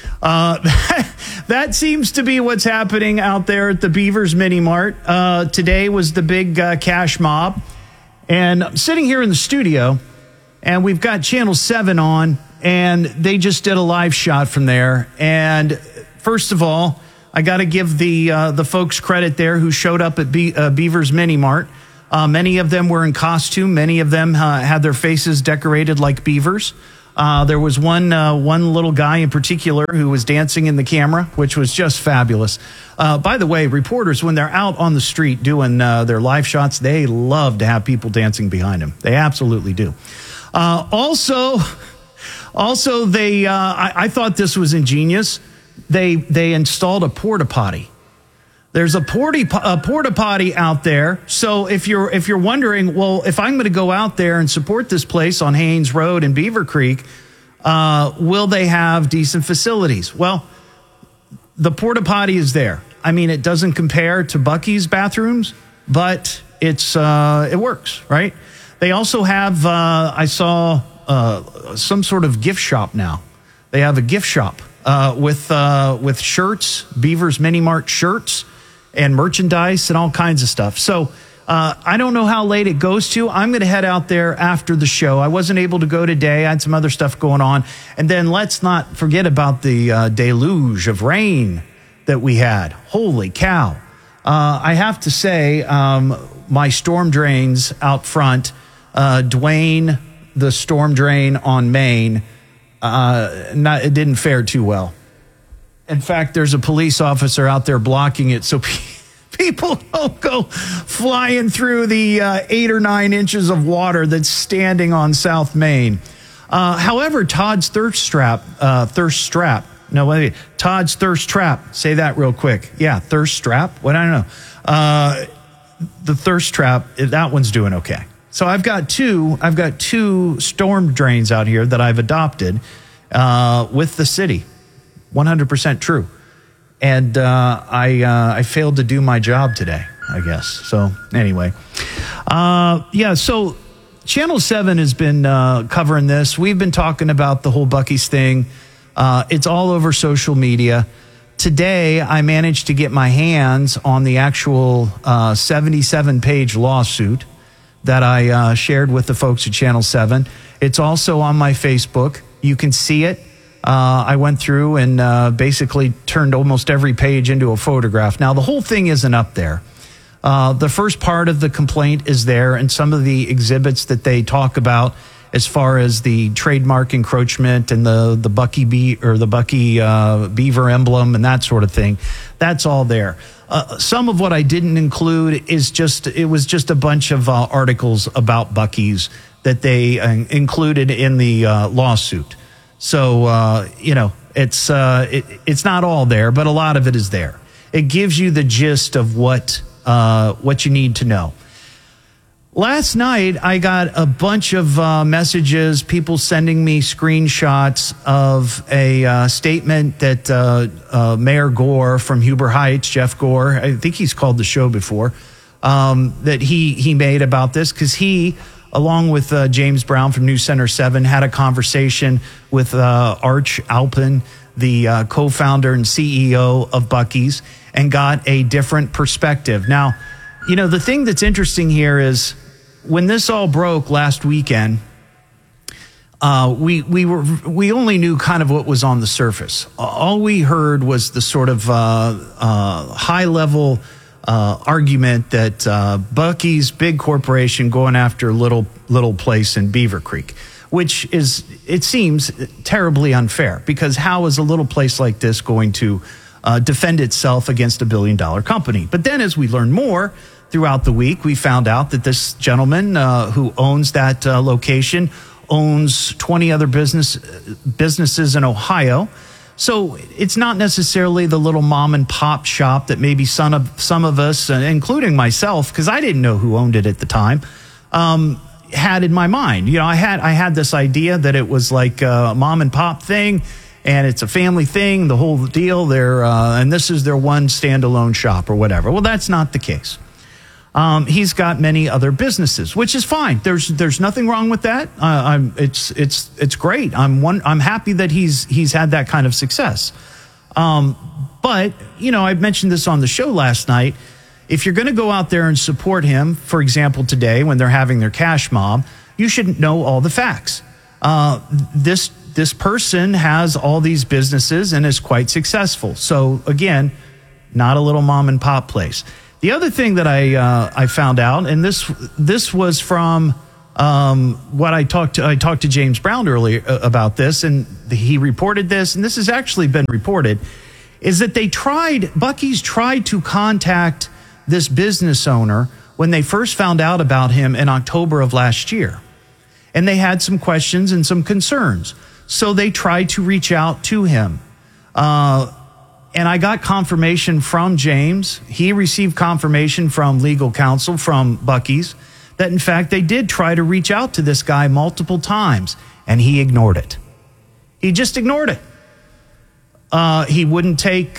That seems to be what's happening out there at the Beavers Mini Mart. Today was the big cash mob. And I'm sitting here in the studio, and we've got Channel 7 on, and they just did a live shot from there. And first of all, I got to give the folks credit there who showed up at Beavers Mini Mart. Many of them were in costume. Many of them had their faces decorated like beavers. There was one little guy in particular who was dancing in the camera, which was just fabulous. By the way, reporters, when they're out on the street doing their live shots, they love to have people dancing behind them. They absolutely do. Also, I thought this was ingenious. They installed a porta potty. There's a porta potty out there. So if you're wondering, well, if I'm going to go out there and support this place on Haynes Road in Beaver Creek, will they have decent facilities? Well, the porta potty is there. I mean, it doesn't compare to Buc-ee's bathrooms, but it works, right? They also have I saw some sort of gift shop now. They have a gift shop with shirts, Beavers Mini Mart shirts, and merchandise and all kinds of stuff. So I don't know how late it goes to. I'm going to head out there after the show. I wasn't able to go today. I had some other stuff going on. And then let's not forget about the deluge of rain that we had. Holy cow. I have to say, my storm drains out front, Dwayne, the storm drain on Main, it didn't fare too well. In fact, there's a police officer out there blocking it so people don't go flying through the 8 or 9 inches of water that's standing on South Main. However, Todd's Thirst Trap, say that real quick. Yeah, Thirst Trap. What? I don't know. The Thirst Trap, that one's doing okay. So I've got two storm drains out here that I've adopted with the city. 100% true. And I failed to do my job today, I guess. So anyway, so Channel 7 has been covering this. We've been talking about the whole Buc-ee's thing. It's all over social media. Today, I managed to get my hands on the actual 77-page lawsuit that I shared with the folks at Channel 7. It's also on my Facebook. You can see it. I went through and basically turned almost every page into a photograph. Now, the whole thing isn't up there. The first part of the complaint is there, and some of the exhibits that they talk about as far as the trademark encroachment and the Buc-ee beaver emblem and that sort of thing. That's all there. Some of what I didn't include is it was just a bunch of articles about Buc-ee's that they included in the lawsuit. So, it's not all there, but a lot of it is there. It gives you the gist of what you need to know. Last night, I got a bunch of messages, people sending me screenshots of a statement that Mayor Gore from Huber Heights, Jeff Gore, I think he's called the show before, that he made about this, because he, along with James Brown from News Center 7, had a conversation with Arch Alpin, the co-founder and CEO of Buc-ee's, and got a different perspective. Now, the thing that's interesting here is when this all broke last weekend, we only knew kind of what was on the surface. All we heard was the sort of high-level argument that Buc-ee's, big corporation, going after little place in Beaver Creek, which is, it seems, terribly unfair, because how is a little place like this going to defend itself against $1 billion company? But then as we learn more throughout the week, we found out that this gentleman who owns that location owns 20 other businesses in Ohio. So it's not necessarily the little mom and pop shop that maybe some of us, including myself, because I didn't know who owned it at the time, had in my mind. I had this idea that it was like a mom and pop thing, and it's a family thing, the whole deal. And this is their one standalone shop or whatever. Well, that's not the case. He's got many other businesses, which is fine. There's nothing wrong with that. It's great. I'm happy that he's had that kind of success. But I mentioned this on the show last night. If you're going to go out there and support him, for example, today when they're having their cash mob, you should know all the facts. This person has all these businesses and is quite successful. So again, not a little mom and pop place. The other thing that I found out, and this was from what I talked to James Brown earlier about this, and he reported this, and this has actually been reported, is that Buc-ee's tried to contact this business owner when they first found out about him in October of last year. And they had some questions and some concerns. So they tried to reach out to him. And I got confirmation from James. He received confirmation from legal counsel from Buc-ee's that, in fact, they did try to reach out to this guy multiple times, and he ignored it. He just ignored it. He wouldn't take,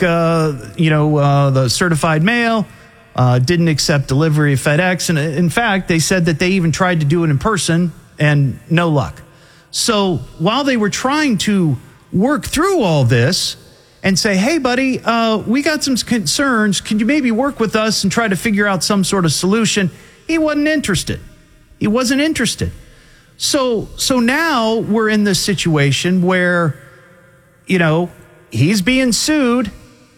the certified mail, didn't accept delivery of FedEx. And in fact, they said that they even tried to do it in person and no luck. So while they were trying to work through all this and say, hey, buddy, we got some concerns. Can you maybe work with us and try to figure out some sort of solution? He wasn't interested. He wasn't interested. So now we're in this situation where, he's being sued.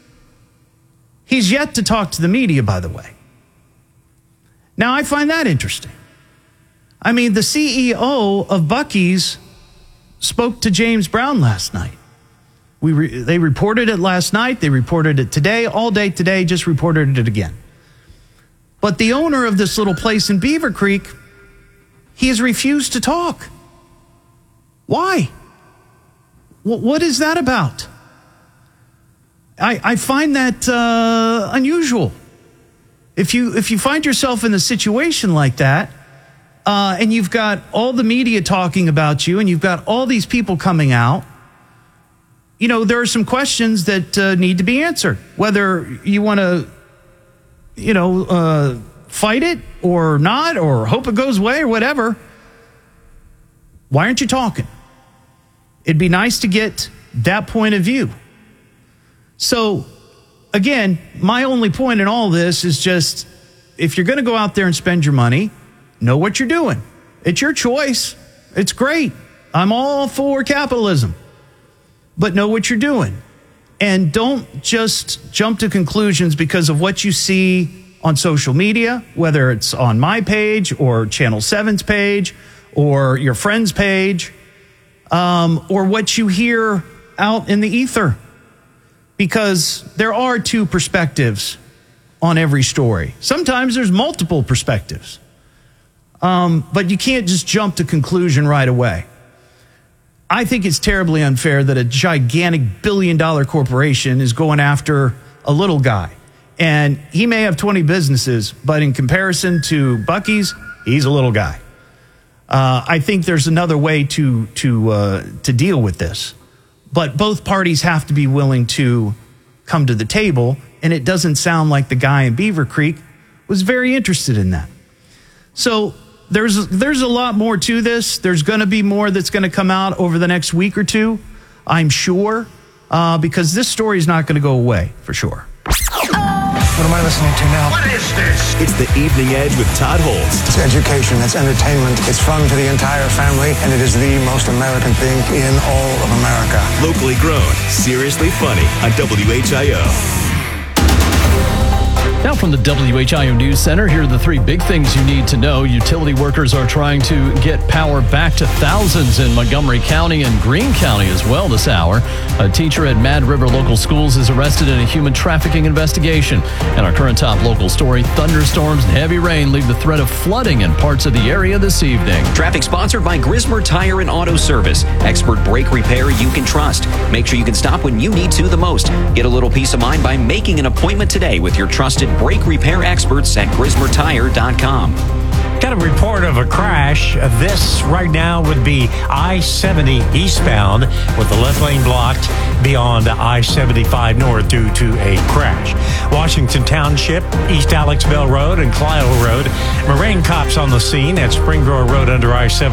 He's yet to talk to the media, by the way. Now, I find that interesting. I mean, the CEO of Buc-ee's spoke to James Brown last night. They reported it last night. They reported it today. All day today, just reported it again. But the owner of this little place in Beaver Creek, he has refused to talk. Why? What is that about? I find that unusual. If you find yourself in a situation like that, and you've got all the media talking about you, and you've got all these people coming out, there are some questions that need to be answered. Whether you want to, fight it or not, or hope it goes away or whatever. Why aren't you talking? It'd be nice to get that point of view. So, again, my only point in all this is just, if you're going to go out there and spend your money, know what you're doing. It's your choice. It's great. I'm all for capitalism. But know what you're doing. And don't just jump to conclusions because of what you see on social media, whether it's on my page or Channel 7's page or your friend's page, or what you hear out in the ether. Because there are two perspectives on every story. Sometimes there's multiple perspectives. But you can't just jump to conclusion right away. I think it's terribly unfair that a gigantic billion-dollar corporation is going after a little guy. And he may have 20 businesses, but in comparison to Buc-ee's, he's a little guy. I think there's another way to deal with this. But both parties have to be willing to come to the table, and it doesn't sound like the guy in Beaver Creek was very interested in that. So there's a lot more to this. There's going to be more that's going to come out over the next week or two, I'm sure, because this story is not going to go away, for sure. What am I listening to now? What is this? It's the Evening Edge with Todd Holtz. It's education, it's entertainment, it's fun to the entire family, and it is the most American thing in all of America. Locally grown, seriously funny on WHIO. Now from the WHIO News Center, here are the three big things you need to know. Utility workers are trying to get power back to thousands in Montgomery County and Greene County as well this hour. A teacher at Mad River Local Schools is arrested in a human trafficking investigation. And our current top local story, thunderstorms and heavy rain leave the threat of flooding in parts of the area this evening. Traffic sponsored by Grismer Tire and Auto Service. Expert brake repair you can trust. Make sure you can stop when you need to the most. Get a little peace of mind by making an appointment today with your trusted brake repair experts at GrismerTire.com. Got a report of a crash. This right now would be I-70 eastbound with the left lane blocked beyond I-75 north due to a crash. Washington Township, East Alex Bell Road and Clio Road. Marine cops on the scene at Springboro Road under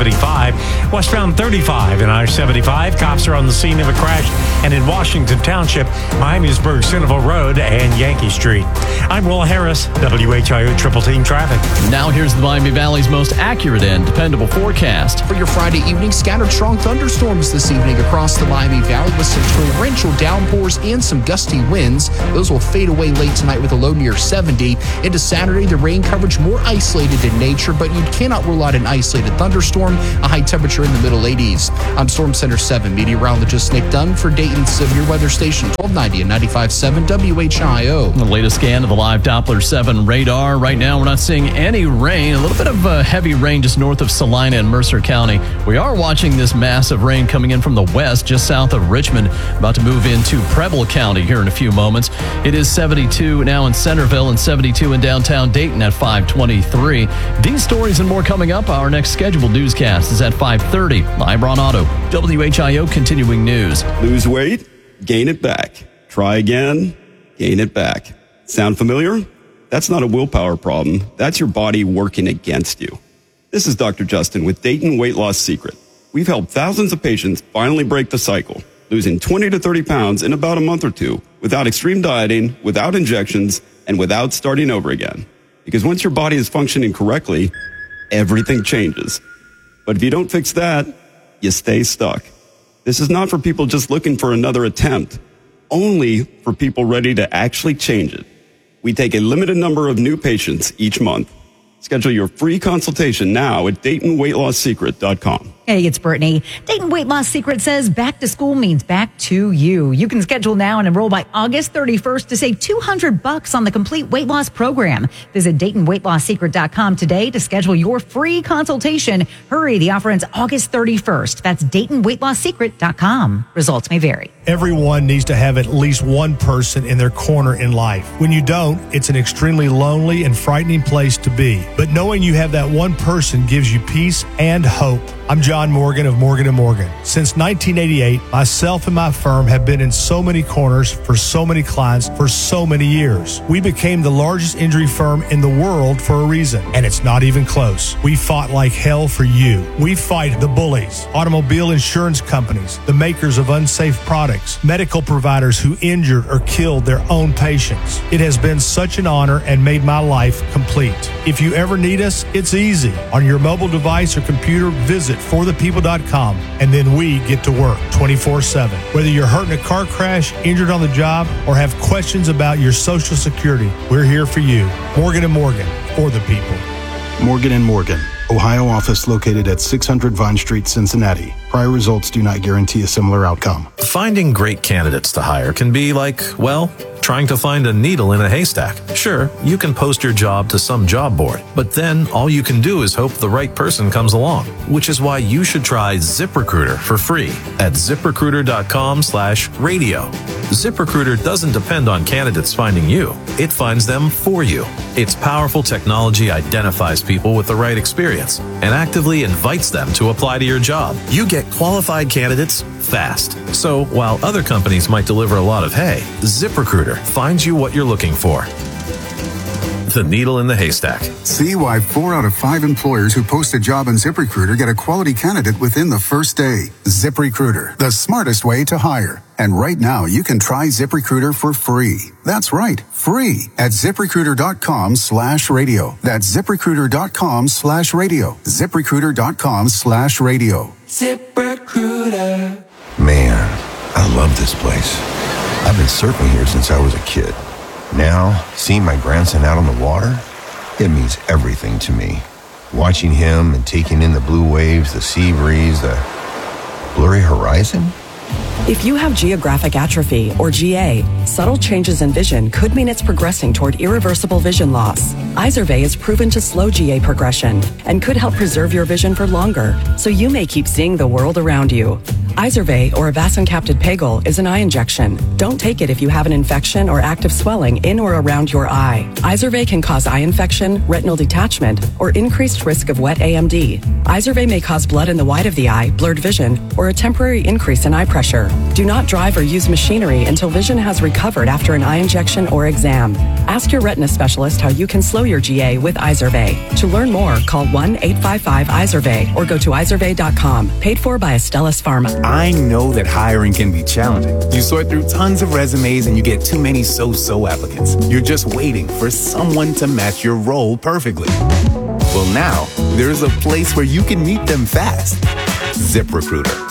I-75. Westbound 35 and I-75. Cops are on the scene of a crash. And in Washington Township, Miamisburg, Centerville Road and Yankee Street. I'm Will Harris, WHIO Triple Team Traffic. Now here's the Miami Valley's most accurate and dependable forecast. For your Friday evening, scattered strong thunderstorms this evening across the Miami Valley with some torrential downpours and some gusty winds. Those will fade away late tonight with a low near 70. Into Saturday, the rain coverage more isolated in nature, but you cannot rule out an isolated thunderstorm, a high temperature in the middle 80s. I'm Storm Center 7 meteorologist Nick Dunn for Dayton's Severe Weather Station 1290 and 95.7 WHIO. The latest scan of the live Doppler 7 radar. Right now, we're not seeing any rain. A little bit of heavy rain just north of Salina and Mercer County. We are watching this massive rain coming in from the west, just south of Richmond, about to move into Preble County here in a few moments. It is 72 now in Centerville and 72 in downtown Dayton at 5:23. These stories and more coming up. Our next scheduled newscast is at 5:30. I'm Ron Otto, WHIO Continuing News. Lose weight, gain it back. Try again, gain it back. Sound familiar? That's not a willpower problem. That's your body working against you. This is Dr. Justin with Dayton Weight Loss Secret. We've helped thousands of patients finally break the cycle, losing 20 to 30 pounds in about a month or two without extreme dieting, without injections, and without starting over again. Because once your body is functioning correctly, everything changes. But if you don't fix that, you stay stuck. This is not for people just looking for another attempt, only for people ready to actually change it. We take a limited number of new patients each month. Schedule your free consultation now at DaytonWeightLossSecret.com. Hey, it's Brittany. Dayton Weight Loss Secret says back to school means back to you. You can schedule now and enroll by August 31st to save $200 on the complete weight loss program. Visit DaytonWeightLossSecret.com today to schedule your free consultation. Hurry, the offer ends August 31st. That's DaytonWeightLossSecret.com. Results may vary. Everyone needs to have at least one person in their corner in life. When you don't, it's an extremely lonely and frightening place to be. But knowing you have that one person gives you peace and hope. I'm John Morgan of Morgan & Morgan. Since 1988, myself and my firm have been in so many corners for so many clients for so many years. We became the largest injury firm in the world for a reason, and it's not even close. We fought like hell for you. We fight the bullies, automobile insurance companies, the makers of unsafe products, medical providers who injured or killed their own patients. It has been such an honor and made my life complete. If you ever need us, it's easy. On your mobile device or computer, visit forthepeople.com, and then we get to work 24/7. Whether you're hurt in a car crash, injured on the job, or have questions about your Social Security, we're here for you. Morgan & Morgan, for the people. Morgan & Morgan, Ohio office located at 600 Vine Street, Cincinnati. Prior results do not guarantee a similar outcome. Finding great candidates to hire can be like, well, trying to find a needle in a haystack. Sure, you can post your job to some job board, but then all you can do is hope the right person comes along, which is why you should try ZipRecruiter for free at ZipRecruiter.com/radio. ZipRecruiter doesn't depend on candidates finding you. It finds them for you. Its powerful technology identifies people with the right experience and actively invites them to apply to your job. You get qualified candidates fast. So while other companies might deliver a lot of hay, ZipRecruiter finds you what you're looking for. The needle in the haystack. See why 4 out of 5 employers who post a job on ZipRecruiter get a quality candidate within the first day. ZipRecruiter, the smartest way to hire. And right now, you can try ZipRecruiter for free. That's right, free at ZipRecruiter.com/radio. That's ZipRecruiter.com/radio. ZipRecruiter.com/radio. ZipRecruiter. Man, I love this place. I've been surfing here since I was a kid. Now, seeing my grandson out on the water, it means everything to me. Watching him and taking in the blue waves, the sea breeze, the blurry horizon. If you have geographic atrophy, or GA, subtle changes in vision could mean it's progressing toward irreversible vision loss. Izervay is proven to slow GA progression and could help preserve your vision for longer, so you may keep seeing the world around you. Izervay, or avastin-capted Pagel, is an eye injection. Don't take it if you have an infection or active swelling in or around your eye. Izervay can cause eye infection, retinal detachment, or increased risk of wet AMD. Izervay may cause blood in the white of the eye, blurred vision, or a temporary increase in eye pressure. Do not drive or use machinery until vision has recovered after an eye injection or exam. Ask your retina specialist how you can slow your GA with Izervay. To learn more, call 1-855-IZERVAY or go to izervay.com. Paid for by Astellas Pharma. I know that hiring can be challenging. You sort through tons of resumes and you get too many so-so applicants. You're just waiting for someone to match your role perfectly. Well, now, there's a place where you can meet them fast. ZipRecruiter.